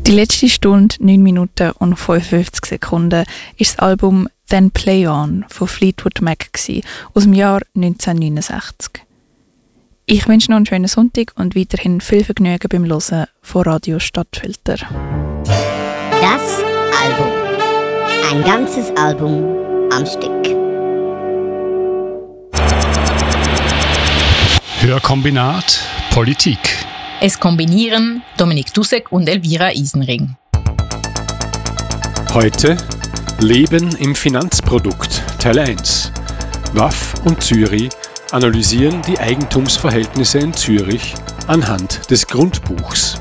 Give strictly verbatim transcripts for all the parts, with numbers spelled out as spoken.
Die letzte Stunde, neun Minuten und fünfundfünfzig Sekunden ist das Album «Then Play On» von Fleetwood Mac gewesen, aus dem Jahr neunzehnhundertneunundsechzig. Ich wünsche noch einen schönen Sonntag und weiterhin viel Vergnügen beim Hören von Radio Stadtfilter. Das Album. Ein ganzes Album am Stück. Hörkombinat Politik. Es kombinieren Dominik Dussek und Elvira Isenring. Heute Leben im Finanzprodukt, Teil eins. W A F und Zürich analysieren die Eigentumsverhältnisse in Zürich anhand des Grundbuchs.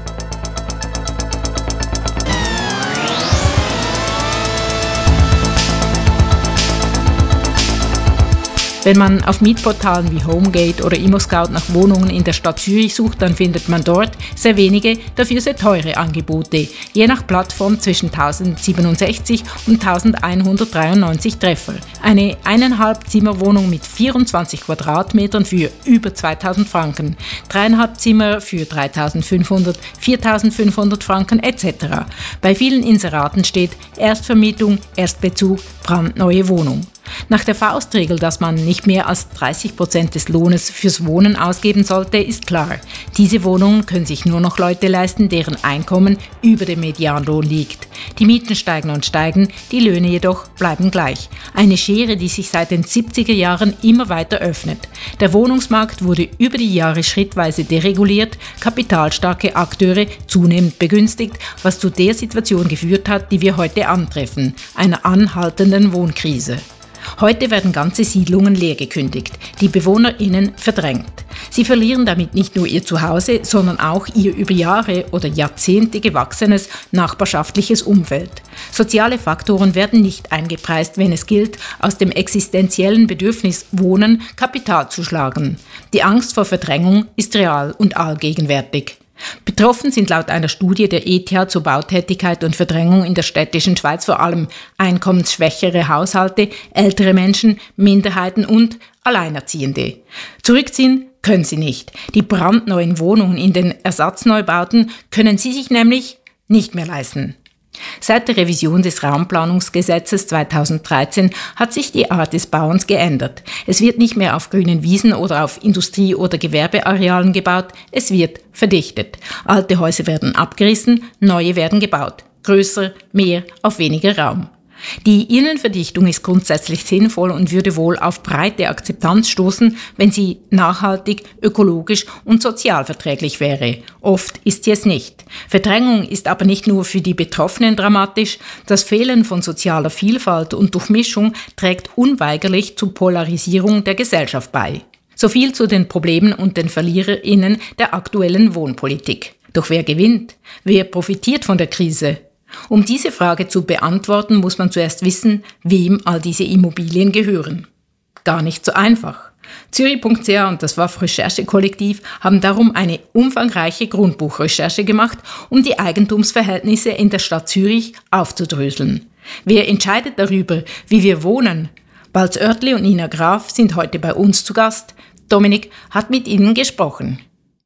Wenn man auf Mietportalen wie HomeGate oder ImmoScout nach Wohnungen in der Stadt Zürich sucht, dann findet man dort sehr wenige, dafür sehr teure Angebote, je nach Plattform zwischen tausendsiebenundsechzig und eintausendeinhundertdreiundneunzig Treffer. Eine eineinhalb Zimmer Wohnung mit vierundzwanzig Quadratmetern für über zweitausend Franken, dreieinhalb Zimmer für dreitausendfünfhundert, viertausendfünfhundert Franken et cetera. Bei vielen Inseraten steht Erstvermietung, Erstbezug, brandneue Wohnung. Nach der Faustregel, dass man nicht mehr als dreißig Prozent des Lohnes fürs Wohnen ausgeben sollte, ist klar. Diese Wohnungen können sich nur noch Leute leisten, deren Einkommen über dem Medianlohn liegt. Die Mieten steigen und steigen, die Löhne jedoch bleiben gleich. Eine Schere, die sich seit den siebziger Jahren immer weiter öffnet. Der Wohnungsmarkt wurde über die Jahre schrittweise dereguliert, kapitalstarke Akteure zunehmend begünstigt, was zu der Situation geführt hat, die wir heute antreffen, einer anhaltenden Wohnkrise. Heute werden ganze Siedlungen leer gekündigt, die BewohnerInnen verdrängt. Sie verlieren damit nicht nur ihr Zuhause, sondern auch ihr über Jahre oder Jahrzehnte gewachsenes nachbarschaftliches Umfeld. Soziale Faktoren werden nicht eingepreist, wenn es gilt, aus dem existenziellen Bedürfnis Wohnen Kapital zu schlagen. Die Angst vor Verdrängung ist real und allgegenwärtig. Betroffen sind laut einer Studie der E T H zur Bautätigkeit und Verdrängung in der städtischen Schweiz vor allem einkommensschwächere Haushalte, ältere Menschen, Minderheiten und Alleinerziehende. Zurückziehen können sie nicht. Die brandneuen Wohnungen in den Ersatzneubauten können sie sich nämlich nicht mehr leisten. Seit der Revision des Raumplanungsgesetzes zweitausenddreizehn hat sich die Art des Bauens geändert. Es wird nicht mehr auf grünen Wiesen oder auf Industrie- oder Gewerbearealen gebaut, es wird verdichtet. Alte Häuser werden abgerissen, neue werden gebaut. Größer, mehr, auf weniger Raum. Die Innenverdichtung ist grundsätzlich sinnvoll und würde wohl auf breite Akzeptanz stoßen, wenn sie nachhaltig, ökologisch und sozialverträglich wäre. Oft ist sie es nicht. Verdrängung ist aber nicht nur für die Betroffenen dramatisch. Das Fehlen von sozialer Vielfalt und Durchmischung trägt unweigerlich zur Polarisierung der Gesellschaft bei. So viel zu den Problemen und den VerliererInnen der aktuellen Wohnpolitik. Doch wer gewinnt? Wer profitiert von der Krise? Um diese Frage zu beantworten, muss man zuerst wissen, wem all diese Immobilien gehören. Gar nicht so einfach. Zürich Punkt c h und das W A F-Recherchekollektiv haben darum eine umfangreiche Grundbuchrecherche gemacht, um die Eigentumsverhältnisse in der Stadt Zürich aufzudröseln. Wer entscheidet darüber, wie wir wohnen? Balz Oertli und Nina Graf sind heute bei uns zu Gast. Dominik hat mit ihnen gesprochen.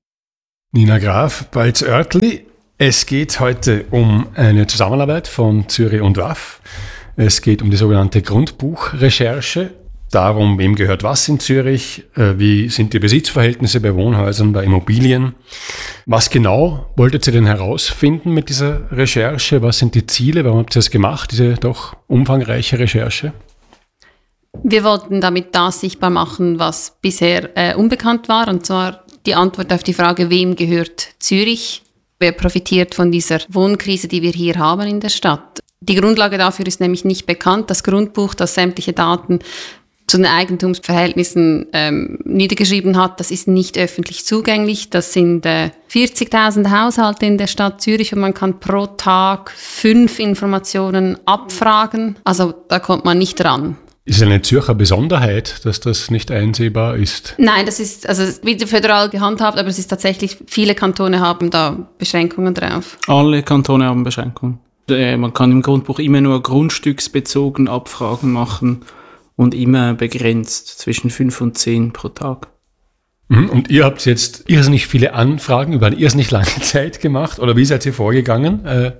Nina Graf, Balz Oertli. Es geht heute um eine Zusammenarbeit von Zürich und W A F. Es geht um die sogenannte Grundbuchrecherche, darum, wem gehört was in Zürich, wie sind die Besitzverhältnisse bei Wohnhäusern, bei Immobilien. Was genau wolltet ihr denn herausfinden mit dieser Recherche? Was sind die Ziele? Warum habt ihr das gemacht, diese doch umfangreiche Recherche? Wir wollten damit das sichtbar machen, was bisher äh, unbekannt war, und zwar die Antwort auf die Frage, wem gehört Zürich? Wer profitiert von dieser Wohnkrise, die wir hier haben in der Stadt? Die Grundlage dafür ist nämlich nicht bekannt. Das Grundbuch, das sämtliche Daten zu den Eigentumsverhältnissen ähm, niedergeschrieben hat, das ist nicht öffentlich zugänglich. Das sind äh, vierzigtausend Haushalte in der Stadt Zürich und man kann pro Tag fünf Informationen abfragen. Also da kommt man nicht ran. Ist es eine Zürcher Besonderheit, dass das nicht einsehbar ist? Nein, das ist also wieder föderal gehandhabt, aber es ist tatsächlich, viele Kantone haben da Beschränkungen drauf. Alle Kantone haben Beschränkungen. Man kann im Grundbuch immer nur grundstücksbezogen Abfragen machen und immer begrenzt zwischen fünf und zehn pro Tag. Und ihr habt jetzt irrsinnig viele Anfragen über eine irrsinnig lange Zeit gemacht, oder wie seid ihr vorgegangen? Äh,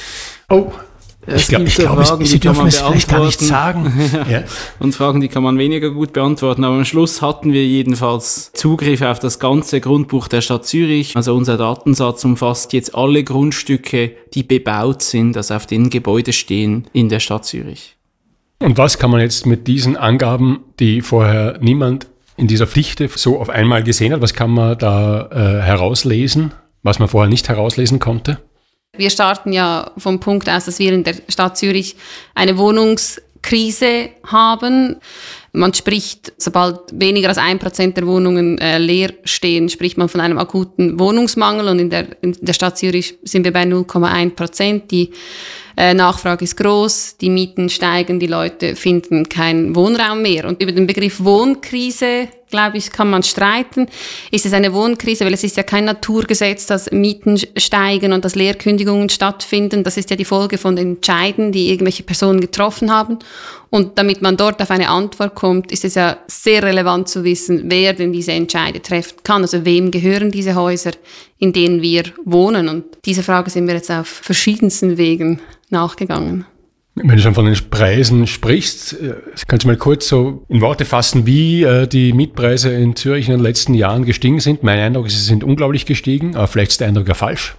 oh, Es ich glaube, gibt ich glaub, Fragen, Sie die kann dürfen man es vielleicht gar nicht sagen. Ja. Und Fragen, die kann man weniger gut beantworten. Aber am Schluss hatten wir jedenfalls Zugriff auf das ganze Grundbuch der Stadt Zürich. Also unser Datensatz umfasst jetzt alle Grundstücke, die bebaut sind, also auf denen Gebäude stehen in der Stadt Zürich. Und was kann man jetzt mit diesen Angaben, die vorher niemand in dieser Fichte so auf einmal gesehen hat, was kann man da äh, herauslesen, was man vorher nicht herauslesen konnte? Wir starten ja vom Punkt aus, dass wir in der Stadt Zürich eine Wohnungskrise haben. Man spricht, sobald weniger als ein Prozent der Wohnungen äh, leer stehen, spricht man von einem akuten Wohnungsmangel. Und in der, in der Stadt Zürich sind wir bei null Komma eins Prozent. Die äh, Nachfrage ist groß, die Mieten steigen, die Leute finden keinen Wohnraum mehr. Und über den Begriff Wohnkrise, glaube ich, kann man streiten. Ist es eine Wohnkrise? Weil es ist ja kein Naturgesetz, dass Mieten steigen und dass Leerkündigungen stattfinden. Das ist ja die Folge von den Entscheiden, die irgendwelche Personen getroffen haben. Und damit man dort auf eine Antwort kommt, ist es ja sehr relevant zu wissen, wer denn diese Entscheide treffen kann. Also wem gehören diese Häuser, in denen wir wohnen? Und diese Frage sind wir jetzt auf verschiedensten Wegen nachgegangen. Wenn du schon von den Preisen sprichst, kannst du mal kurz so in Worte fassen, wie äh, die Mietpreise in Zürich in den letzten Jahren gestiegen sind. Mein Eindruck ist, sie sind unglaublich gestiegen, aber vielleicht ist der Eindruck ja falsch.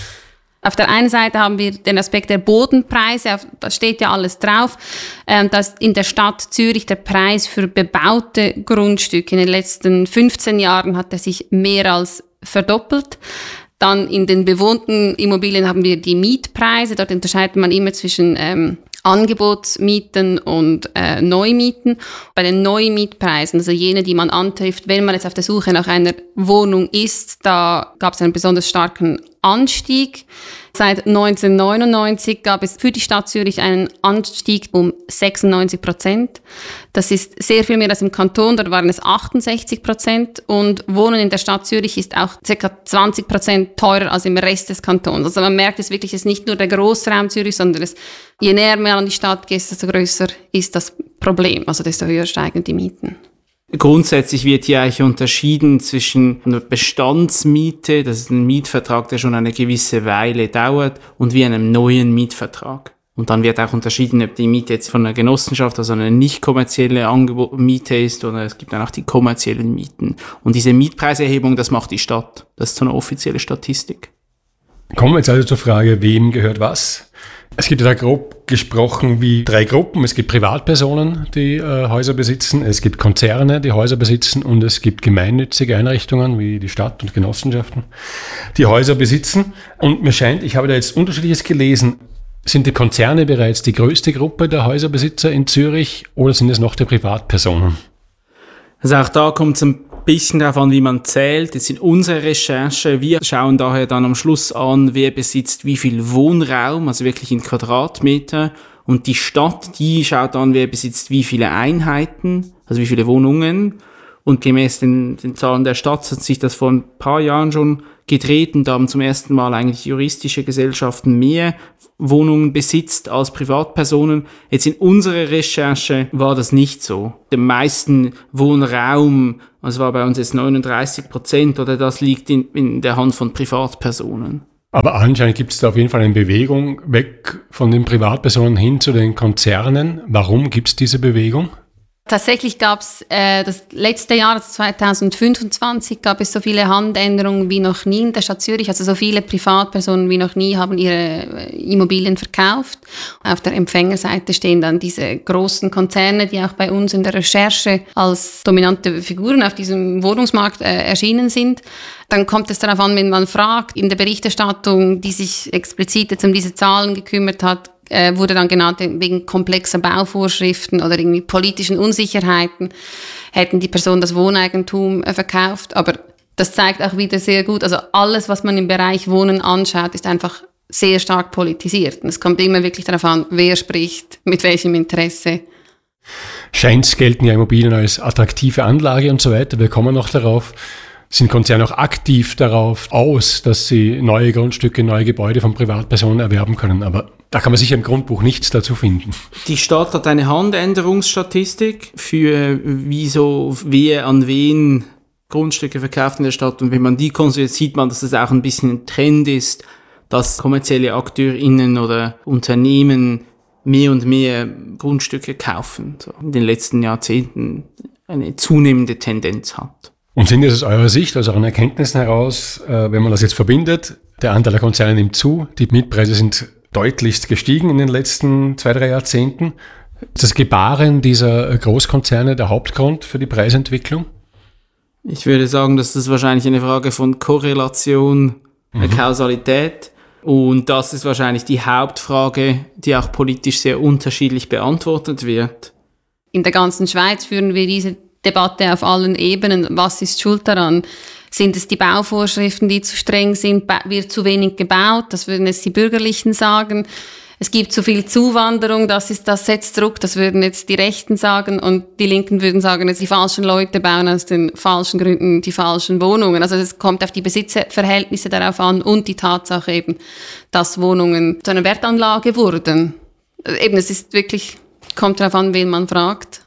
Auf der einen Seite haben wir den Aspekt der Bodenpreise, da steht ja alles drauf, dass in der Stadt Zürich der Preis für bebaute Grundstücke in den letzten fünfzehn Jahren hat er sich mehr als verdoppelt. Dann in den bewohnten Immobilien haben wir die Mietpreise, dort unterscheidet man immer zwischen ähm, Angebotsmieten und äh, Neumieten. Bei den Neumietpreisen, also jene, die man antrifft, wenn man jetzt auf der Suche nach einer Wohnung ist, da gab es einen besonders starken Anstieg. Seit neunzehnhundertneunundneunzig gab es für die Stadt Zürich einen Anstieg um sechsundneunzig Prozent. Das ist sehr viel mehr als im Kanton, dort waren es achtundsechzig Prozent. Und Wohnen in der Stadt Zürich ist auch ca. zwanzig Prozent teurer als im Rest des Kantons. Also man merkt es wirklich, es ist nicht nur der Grossraum Zürich, sondern es, je näher man an die Stadt geht, desto größer ist das Problem, also desto höher steigen die Mieten. Grundsätzlich wird hier eigentlich unterschieden zwischen einer Bestandsmiete, das ist ein Mietvertrag, der schon eine gewisse Weile dauert, und wie einem neuen Mietvertrag. Und dann wird auch unterschieden, ob die Miete jetzt von einer Genossenschaft, also eine nicht kommerzielle Angebot- Miete ist, oder es gibt dann auch die kommerziellen Mieten. Und diese Mietpreiserhebung, das macht die Stadt. Das ist so eine offizielle Statistik. Kommen wir jetzt also zur Frage, wem gehört was? Es gibt ja da grob gesprochen wie drei Gruppen. Es gibt Privatpersonen, die äh, Häuser besitzen, es gibt Konzerne, die Häuser besitzen, und es gibt gemeinnützige Einrichtungen wie die Stadt und Genossenschaften, die Häuser besitzen. Und mir scheint, ich habe da jetzt Unterschiedliches gelesen, sind die Konzerne bereits die größte Gruppe der Häuserbesitzer in Zürich oder sind es noch die Privatpersonen? Also auch da kommt es ein bisschen darauf an, wie man zählt. Das sind unsere Recherche. Wir schauen daher dann am Schluss an, wer besitzt wie viel Wohnraum, also wirklich in Quadratmeter. Und die Stadt, die schaut an, wer besitzt wie viele Einheiten, also wie viele Wohnungen. Und gemäß den, den Zahlen der Stadt hat sich das vor ein paar Jahren schon gedreht und da haben zum ersten Mal eigentlich juristische Gesellschaften mehr Wohnungen besitzt als Privatpersonen. Jetzt in unserer Recherche war das nicht so. Der meisten Wohnraum, also war bei uns jetzt neununddreißig Prozent, oder das liegt in, in der Hand von Privatpersonen. Aber anscheinend gibt es da auf jeden Fall eine Bewegung weg von den Privatpersonen hin zu den Konzernen. Warum gibt es diese Bewegung? Tatsächlich gab es äh, das letzte Jahr, also zweitausendfünfundzwanzig, gab es so viele Handänderungen wie noch nie in der Stadt Zürich. Also so viele Privatpersonen wie noch nie haben ihre Immobilien verkauft. Auf der Empfängerseite stehen dann diese großen Konzerne, die auch bei uns in der Recherche als dominante Figuren auf diesem Wohnungsmarkt äh, erschienen sind. Dann kommt es darauf an, wenn man fragt, in der Berichterstattung, die sich explizit jetzt um diese Zahlen gekümmert hat, wurde dann genannt, wegen komplexer Bauvorschriften oder irgendwie politischen Unsicherheiten hätten die Personen das Wohneigentum verkauft. Aber das zeigt auch wieder sehr gut, also alles, was man im Bereich Wohnen anschaut, ist einfach sehr stark politisiert. Und es kommt immer wirklich darauf an, wer spricht, mit welchem Interesse. Scheint gelten ja Immobilien als attraktive Anlage und so weiter. Wir kommen noch darauf. Sind Konzerne auch aktiv darauf aus, dass sie neue Grundstücke, neue Gebäude von Privatpersonen erwerben können. Aber da kann man sicher im Grundbuch nichts dazu finden. Die Stadt hat eine Handänderungsstatistik für wieso wer an wen Grundstücke verkauft in der Stadt und wenn man die konsumiert, sieht man, dass es auch ein bisschen ein Trend ist, dass kommerzielle AkteurInnen oder Unternehmen mehr und mehr Grundstücke kaufen, so in den letzten Jahrzehnten eine zunehmende Tendenz hat. Und sind es aus eurer Sicht, also auch an Erkenntnissen heraus, wenn man das jetzt verbindet, der Anteil der Konzerne nimmt zu, die Mietpreise sind deutlichst gestiegen in den letzten zwei, drei Jahrzehnten. Ist das Gebaren dieser Großkonzerne der Hauptgrund für die Preisentwicklung? Ich würde sagen, dass das wahrscheinlich eine Frage von Korrelation, mhm. Kausalität und das ist wahrscheinlich die Hauptfrage, die auch politisch sehr unterschiedlich beantwortet wird. In der ganzen Schweiz führen wir diese Debatte auf allen Ebenen. Was ist schuld daran? Sind es die Bauvorschriften, die zu streng sind? Wird zu wenig gebaut? Das würden jetzt die Bürgerlichen sagen. Es gibt zu viel Zuwanderung, das ist, das setzt Druck, das würden jetzt die Rechten sagen und die Linken würden sagen, jetzt die falschen Leute bauen aus den falschen Gründen die falschen Wohnungen. Also es kommt auf die Besitzverhältnisse darauf an und die Tatsache eben, dass Wohnungen zu einer Wertanlage wurden. Eben, es ist wirklich, kommt darauf an, wen man fragt.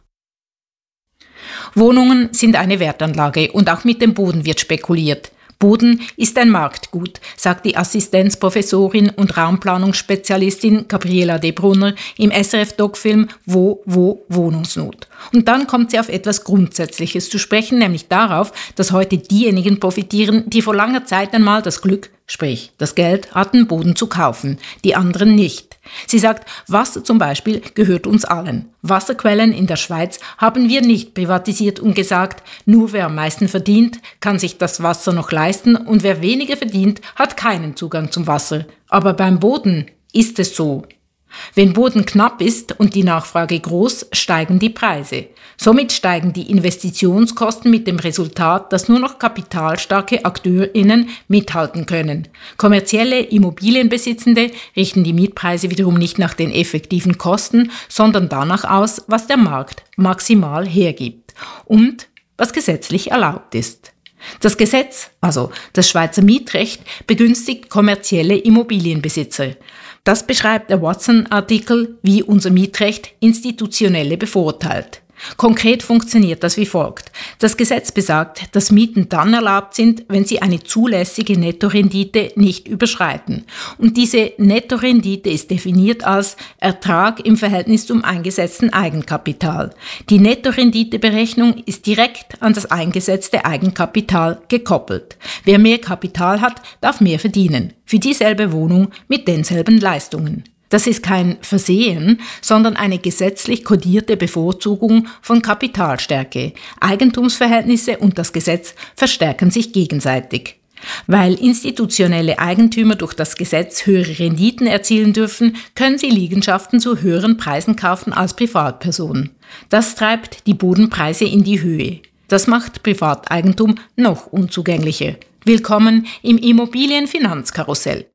Wohnungen sind eine Wertanlage und auch mit dem Boden wird spekuliert. Boden ist ein Marktgut, sagt die Assistenzprofessorin und Raumplanungsspezialistin Gabriela De Brunner im S R F-Doc-Film Wo, Wo, Wohnungsnot. Und dann kommt sie auf etwas Grundsätzliches zu sprechen, nämlich darauf, dass heute diejenigen profitieren, die vor langer Zeit einmal das Glück, sprich das Geld, hatten, Boden zu kaufen, die anderen nicht. Sie sagt, Wasser zum Beispiel gehört uns allen. Wasserquellen in der Schweiz haben wir nicht privatisiert und gesagt, nur wer am meisten verdient, kann sich das Wasser noch leisten und wer weniger verdient, hat keinen Zugang zum Wasser. Aber beim Boden ist es so. Wenn Boden knapp ist und die Nachfrage groß, steigen die Preise. Somit steigen die Investitionskosten mit dem Resultat, dass nur noch kapitalstarke AkteurInnen mithalten können. Kommerzielle Immobilienbesitzende richten die Mietpreise wiederum nicht nach den effektiven Kosten, sondern danach aus, was der Markt maximal hergibt und was gesetzlich erlaubt ist. Das Gesetz, also das Schweizer Mietrecht, begünstigt kommerzielle Immobilienbesitzer. Das beschreibt der Watson-Artikel, wie unser Mietrecht Institutionelle bevorteilt. Konkret funktioniert das wie folgt. Das Gesetz besagt, dass Mieten dann erlaubt sind, wenn sie eine zulässige Nettorendite nicht überschreiten. Und diese Nettorendite ist definiert als Ertrag im Verhältnis zum eingesetzten Eigenkapital. Die Nettorenditeberechnung ist direkt an das eingesetzte Eigenkapital gekoppelt. Wer mehr Kapital hat, darf mehr verdienen. Für dieselbe Wohnung mit denselben Leistungen. Das ist kein Versehen, sondern eine gesetzlich kodierte Bevorzugung von Kapitalstärke. Eigentumsverhältnisse und das Gesetz verstärken sich gegenseitig. Weil institutionelle Eigentümer durch das Gesetz höhere Renditen erzielen dürfen, können sie Liegenschaften zu höheren Preisen kaufen als Privatpersonen. Das treibt die Bodenpreise in die Höhe. Das macht Privateigentum noch unzugänglicher. Willkommen im Immobilienfinanzkarussell.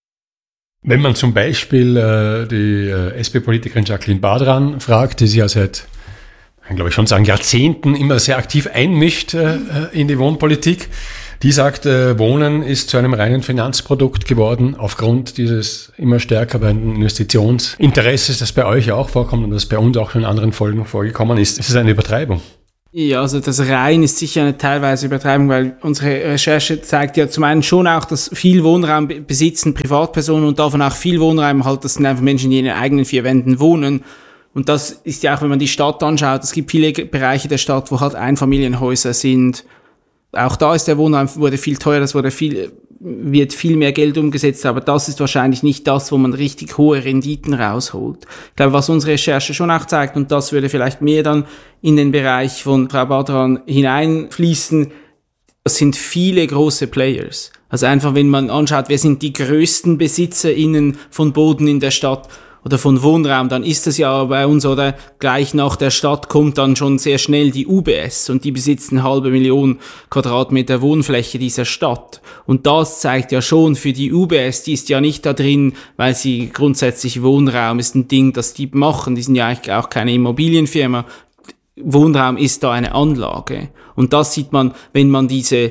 Wenn man zum Beispiel äh, die äh, S P-Politikerin Jacqueline Badran fragt, die sich ja seit, ich glaube ich schon sagen, Jahrzehnten immer sehr aktiv einmischt äh, in die Wohnpolitik, die sagt, äh, Wohnen ist zu einem reinen Finanzprodukt geworden, aufgrund dieses immer stärker werdenden Investitionsinteresses, das bei euch auch vorkommt und das bei uns auch schon in anderen Folgen vorgekommen ist. Ist es eine Übertreibung? Ja, also das rein ist sicher eine teilweise Übertreibung, weil unsere Recherche zeigt ja zum einen schon auch, dass viel Wohnraum besitzen Privatpersonen und davon auch viel Wohnraum halt, das sind einfach Menschen, die in ihren eigenen vier Wänden wohnen. Und das ist ja auch, wenn man die Stadt anschaut, es gibt viele Bereiche der Stadt, wo halt Einfamilienhäuser sind. Auch da ist der Wohnraum wurde viel teurer, das wurde viel, wird viel mehr Geld umgesetzt, aber das ist wahrscheinlich nicht das, wo man richtig hohe Renditen rausholt. Ich glaube, was unsere Recherche schon auch zeigt, und das würde vielleicht mehr dann in den Bereich von Frau Badran hineinfließen, das sind viele große Players. Also einfach, wenn man anschaut, wer sind die größten BesitzerInnen von Boden in der Stadt oder von Wohnraum, dann ist das ja bei uns, oder gleich nach der Stadt kommt dann schon sehr schnell die U B S und die besitzen eine halbe Million Quadratmeter Wohnfläche dieser Stadt. Und das zeigt ja schon für die U B S, die ist ja nicht da drin, weil sie grundsätzlich Wohnraum ist ein Ding, das die machen, die sind ja eigentlich auch keine Immobilienfirma. Wohnraum ist da eine Anlage. Und das sieht man, wenn man diese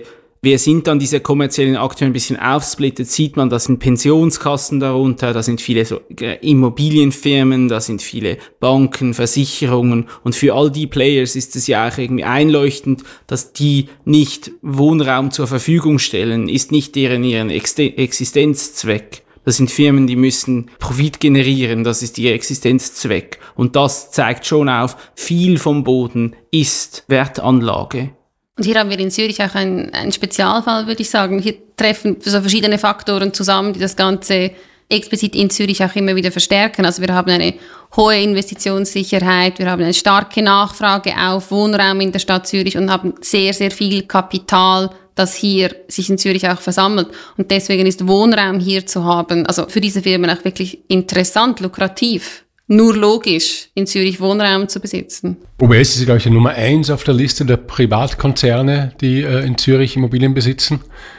Wir sind dann diese kommerziellen Akteure ein bisschen aufsplittet, sieht man, da sind Pensionskassen darunter, da sind viele so Immobilienfirmen, da sind viele Banken, Versicherungen und für all die Players ist es ja auch irgendwie einleuchtend, dass die nicht Wohnraum zur Verfügung stellen, ist nicht deren ihren Existenzzweck. Das sind Firmen, die müssen Profit generieren, das ist ihr Existenzzweck. Und das zeigt schon auf, viel vom Boden ist Wertanlage. Und hier haben wir in Zürich auch einen, einen Spezialfall, würde ich sagen. Hier treffen so verschiedene Faktoren zusammen, die das Ganze explizit in Zürich auch immer wieder verstärken. Also wir haben eine hohe Investitionssicherheit, wir haben eine starke Nachfrage auf Wohnraum in der Stadt Zürich und haben sehr, sehr viel Kapital, das hier sich in Zürich auch versammelt. Und deswegen ist Wohnraum hier zu haben, also für diese Firmen auch wirklich interessant, lukrativ. Nur logisch, in Zürich Wohnraum zu besitzen. U B S ist, glaube ich, Nummer eins auf der Liste der Privatkonzerne, die äh, in Zürich Immobilien besitzen.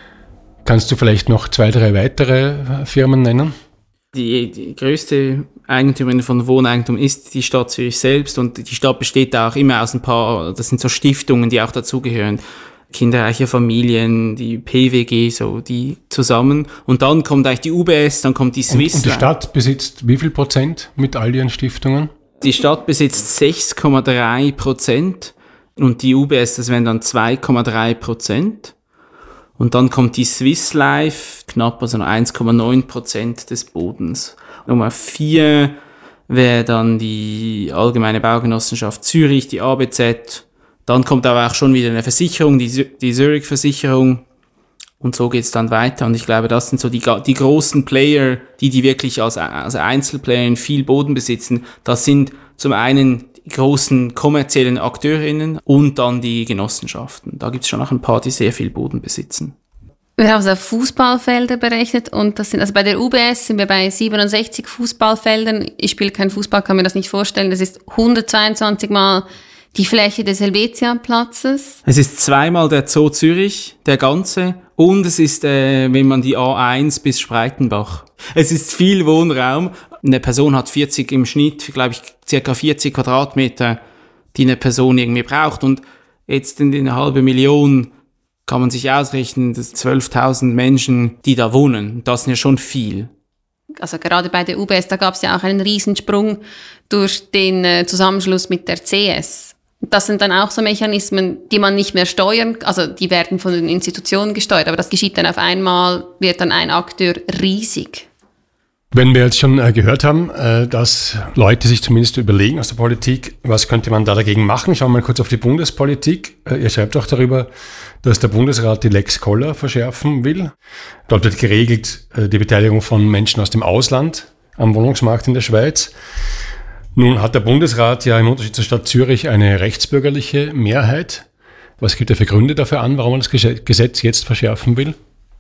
Kannst du vielleicht noch zwei, drei weitere Firmen nennen? Die, die größte Eigentümerin von Wohneigentum ist die Stadt Zürich selbst und die Stadt besteht auch immer aus ein paar, das sind so Stiftungen, die auch dazugehören. Kinderreiche Familien, die P W G, so die zusammen. Und dann kommt eigentlich die U B S, dann kommt die Swiss. Und, und die Stadt besitzt wie viel Prozent mit all ihren Stiftungen? Die Stadt besitzt sechs Komma drei Prozent und die U B S, das wären dann zwei Komma drei Prozent. Und dann kommt die Swiss Life, knapp also noch eins Komma neun Prozent des Bodens. Nummer vier wäre dann die Allgemeine Baugenossenschaft Zürich, die A B Z. Dann kommt aber auch schon wieder eine Versicherung, die, die Zürich-Versicherung. Und so geht's dann weiter. Und ich glaube, das sind so die, die großen Player, die die wirklich als, als Einzelplayer in viel Boden besitzen. Das sind zum einen die großen kommerziellen Akteurinnen und dann die Genossenschaften. Da gibt's schon noch ein paar, die sehr viel Boden besitzen. Wir haben es auf Fußballfelder berechnet und das sind, also bei der U B S sind wir bei siebenundsechzig Fußballfeldern. Ich spiele keinen Fußball, kann mir das nicht vorstellen. Das ist hundertzweiundzwanzig Mal die Fläche des Helvetiaplatzes. Es ist zweimal der Zoo Zürich, der ganze, und es ist, äh, wenn man die A eins bis Spreitenbach. Es ist viel Wohnraum. Eine Person hat vierzig im Schnitt, glaube ich, circa vierzig Quadratmeter, die eine Person irgendwie braucht. Und jetzt in eine halbe Million kann man sich ausrechnen, dass zwölftausend Menschen, die da wohnen. Das sind ja schon viel. Also gerade bei der U B S, da gab es ja auch einen Riesensprung durch den äh, Zusammenschluss mit der C S. Das sind dann auch so Mechanismen, die man nicht mehr steuern, also die werden von den Institutionen gesteuert, aber das geschieht dann auf einmal, wird dann ein Akteur riesig. Wenn wir jetzt schon äh, gehört haben, äh, dass Leute sich zumindest überlegen aus der Politik, was könnte man da dagegen machen, schauen wir mal kurz auf die Bundespolitik. Äh, ihr schreibt auch darüber, dass der Bundesrat die Lex Koller verschärfen will. Dort wird geregelt äh, die Beteiligung von Menschen aus dem Ausland am Wohnungsmarkt in der Schweiz. Nun hat der Bundesrat ja im Unterschied zur Stadt Zürich eine rechtsbürgerliche Mehrheit. Was gibt er für Gründe dafür an, warum er das Gesetz jetzt verschärfen will?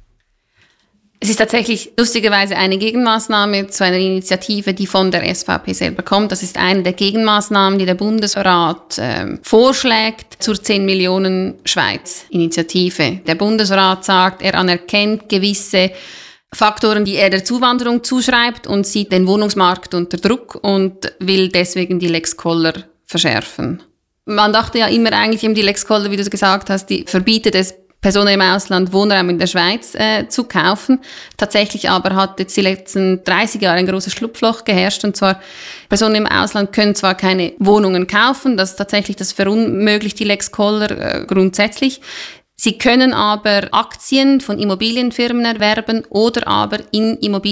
Es ist tatsächlich lustigerweise eine Gegenmaßnahme zu einer Initiative, die von der S V P selber kommt. Das ist eine der Gegenmaßnahmen, die der Bundesrat äh, vorschlägt zur zehn Millionen Schweiz-Initiative. Der Bundesrat sagt, er anerkennt gewisse Faktoren, die er der Zuwanderung zuschreibt und sieht den Wohnungsmarkt unter Druck und will deswegen die Lex Koller verschärfen. Man dachte ja immer eigentlich, eben die Lex Koller, wie du gesagt hast, die verbietet es, Personen im Ausland Wohnraum in der Schweiz äh, zu kaufen. Tatsächlich aber hat jetzt die letzten dreißig Jahre ein großes Schlupfloch geherrscht, und zwar Personen im Ausland können zwar keine Wohnungen kaufen, das tatsächlich, das verunmöglicht die Lex Koller äh, grundsätzlich. Sie können aber Aktien von Immobilienfirmen erwerben oder aber in Immobilien